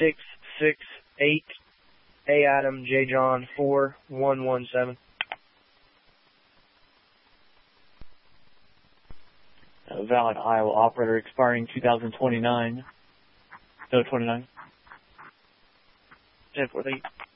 668 A Adam J John 4117. Valid Iowa operator expiring 2029. No, 29. 10-4,